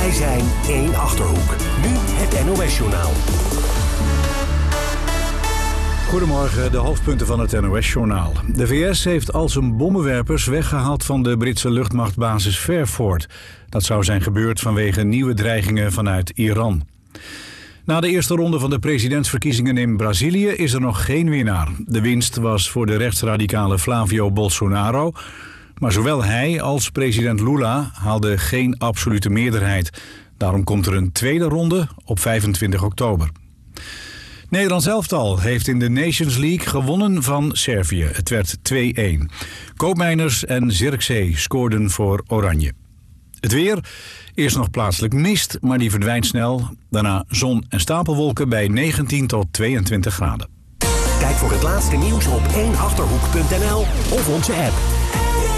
Wij zijn één Achterhoek. Nu het NOS-journaal. Goedemorgen, de hoofdpunten van het NOS-journaal. De VS heeft al zijn bommenwerpers weggehaald van de Britse luchtmachtbasis Fairford. Dat zou zijn gebeurd vanwege nieuwe dreigingen vanuit Iran. Na de eerste ronde van de presidentsverkiezingen in Brazilië is er nog geen winnaar. De winst was voor de rechtsradicale Flavio Bolsonaro. Maar zowel hij als president Lula haalden geen absolute meerderheid. Daarom komt er een tweede ronde op 25 oktober. Nederlands elftal heeft in de Nations League gewonnen van Servië. Het werd 2-1. Koopmeiners en Zirkzee scoorden voor Oranje. Het weer, eerst nog plaatselijk mist, maar die verdwijnt snel. Daarna zon en stapelwolken bij 19 tot 22 graden. Kijk voor het laatste nieuws op 1achterhoek.nl of onze app.